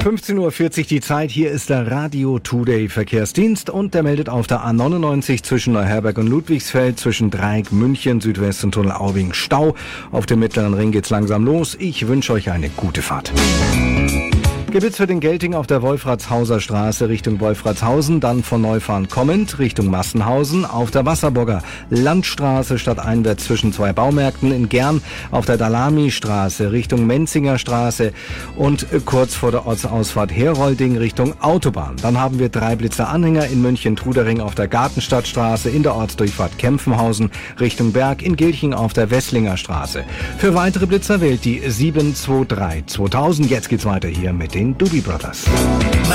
15:40 Uhr die Zeit. Hier ist der Radio Today Verkehrsdienst und der meldet auf der A99 zwischen Neuherberg und Ludwigsfeld, zwischen Dreieck München, Südwest und Tunnel Aubing Stau. Auf dem Mittleren Ring geht's langsam los. Ich wünsche euch eine gute Fahrt. Gebitz für den Gelting auf der Wolfratshauser Straße Richtung Wolfratshausen, dann von Neufahren kommend Richtung Massenhausen, auf der Wasserburger Landstraße stadteinwärts zwischen zwei Baumärkten in Gern, auf der Dalami-Straße Richtung Menzinger Straße und kurz vor der Ortsausfahrt Herolding Richtung Autobahn. Dann haben wir 3 Blitzer-Anhänger in München-Trudering auf der Gartenstadtstraße, in der Ortsdurchfahrt Kempfenhausen Richtung Berg, in Gilching auf der Wesslinger Straße. Für weitere Blitzer wählt die 723 2000. Jetzt geht's weiter hier mit den Doobie Brothers.